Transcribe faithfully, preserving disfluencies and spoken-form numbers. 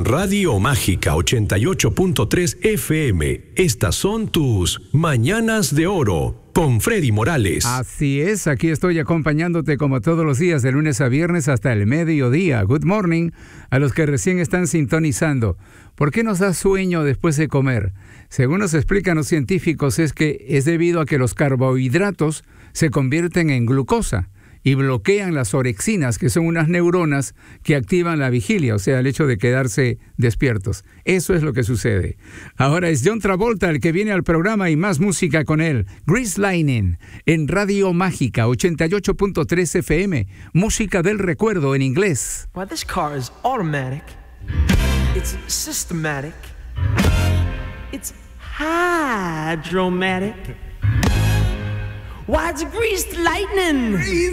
Radio Mágica ochenta y ocho punto tres F M. Estas son tus Mañanas de Oro con Freddy Morales. Así es, aquí estoy acompañándote como todos los días de lunes a viernes hasta el mediodía. Good morning a los que recién están sintonizando. ¿Por qué nos da sueño después de comer? Según nos explican los científicos, es que es debido a que los carbohidratos se convierten en glucosa y bloquean las orexinas, que son unas neuronas que activan la vigilia, o sea, el hecho de quedarse despiertos. Eso es lo que sucede. Ahora es John Travolta el que viene al programa y más música con él. Grease Lightning en Radio Mágica ochenta y ocho punto tres F M. Música del recuerdo en inglés. Why, this car is automatic. It's systematic. It's hydromatic. Why, it's greased lightning.